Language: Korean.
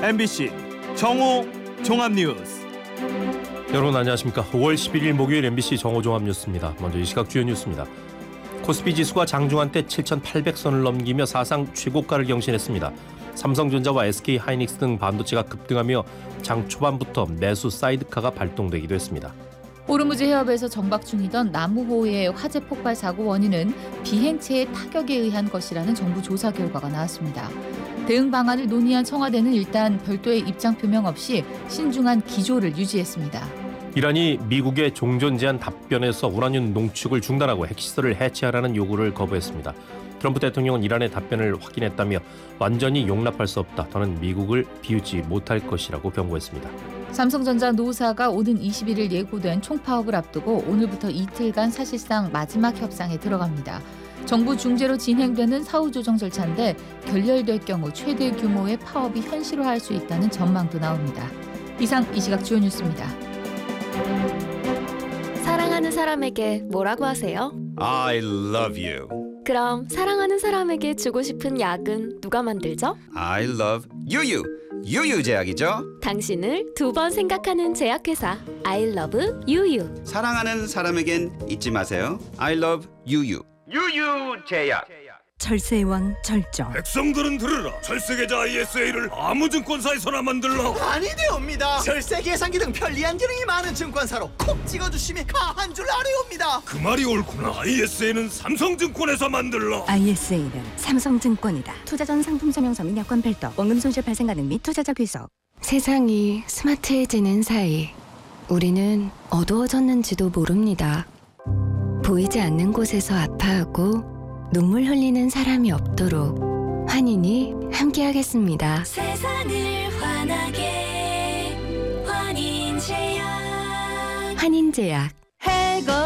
MBC 정오 종합뉴스. 여러분 안녕하십니까. 5월 11일 목요일 MBC 정오 종합뉴스입니다. 먼저 이 시각 주요 뉴스입니다. 코스피 지수가 장중한 때 7,800선을 넘기며 사상 최고가를 경신했습니다. 삼성전자와 SK하이닉스 등 반도체가 급등하며 장 초반부터 매수 사이드카가 발동되기도 했습니다. 호르무즈 해협에서 정박 중이던 나무호의 화재 폭발 사고 원인은 비행체의 타격에 의한 것이라는 정부 조사 결과가 나왔습니다. 대응 방안을 논의한 청와대는 일단 별도의 입장 표명 없이 신중한 기조를 유지했습니다. 이란이 미국의 종전 제안 답변에서 우라늄 농축을 중단하고 핵시설을 해체하라는 요구를 거부했습니다. 트럼프 대통령은 이란의 답변을 확인했다며 완전히 용납할 수 없다. 더는 미국을 비웃지 못할 것이라고 경고했습니다. 삼성전자 노사가 오는 21일 예고된 총파업을 앞두고 오늘부터 이틀간 사실상 마지막 협상에 들어갑니다. 정부 중재로 진행되는 사후조정 절차인데 결렬될 경우 최대 규모의 파업이 현실화할 수 있다는 전망도 나옵니다. 이상 이 시각 주요 뉴스입니다. 사랑하는 사람에게 뭐라고 하세요? I love you. 그럼 사랑하는 사람에게 주고 싶은 약은 누가 만들죠? I love 유유. 유유 제약이죠. 당신을 두 번 생각하는 제약회사 I love 유유. 사랑하는 사람에겐 잊지 마세요. I love 유유. 유유 제약. 철새의 왕 절정. 백성들은 들으라. 철새계좌 ISA를 아무 증권사에서나 만들라. 아니되옵니다. 절세 계산기 등 편리한 기능이 많은 증권사로 콕 찍어주시면 가한 줄 아뢰옵니다. 그 말이 옳구나. ISA는 삼성증권에서 만들라. ISA는 삼성증권이다. 투자 전 상품 설명서 및 약관 별도, 원금 손실 발생 가능 및 투자자 귀속. 세상이 스마트해지는 사이 우리는 어두워졌는지도 모릅니다. 보이지 않는 곳에서 아파하고 눈물 흘리는 사람이 없도록 환인이 함께하겠습니다. 세상을 환하게 환인제약. 환인제약. 해거